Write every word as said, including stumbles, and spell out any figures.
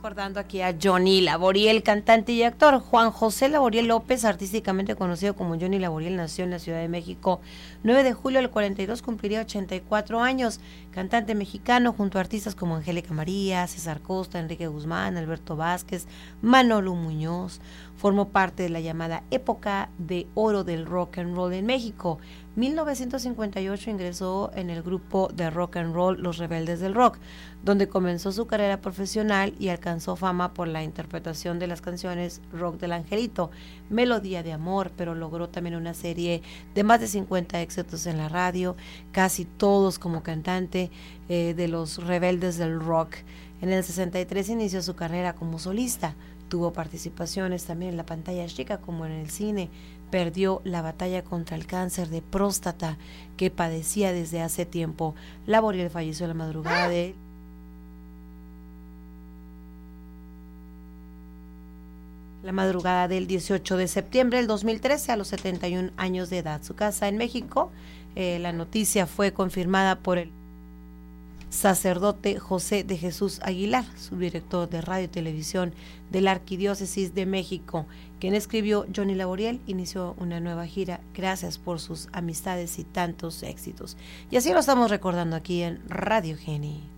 recordando aquí a Johnny Laboriel, cantante y actor. Juan José Laboriel López, artísticamente conocido como Johnny Laboriel, nació en la Ciudad de México nueve de julio del cuarenta y dos, cumpliría ochenta y cuatro años. Cantante mexicano junto a artistas como Angélica María, César Costa, Enrique Guzmán, Alberto Vázquez, Manolo Muñoz. Formó parte de la llamada época de oro del rock and roll en México. mil novecientos cincuenta y ocho ingresó en el grupo de rock and roll Los Rebeldes del Rock, donde comenzó su carrera profesional y alcanzó fama por la interpretación de las canciones Rock del Angelito, Melodía de Amor, pero logró también una serie de más de cincuenta éxitos en la radio, casi todos como cantante eh, de Los Rebeldes del Rock. En el sesenta y tres inició su carrera como solista. Tuvo participaciones también en la pantalla chica como en el cine. Perdió la batalla contra el cáncer de próstata que padecía desde hace tiempo. Laboriel falleció la madrugada de la madrugada del dieciocho de septiembre del dos mil trece a los setenta y un años de edad. Su casa en México, eh, la noticia fue confirmada por el sacerdote José de Jesús Aguilar, subdirector de radio y televisión de la Arquidiócesis de México, quien escribió: Johnny Laboriel inició una nueva gira, gracias por sus amistades y tantos éxitos. Y así lo estamos recordando aquí en Radio Geni.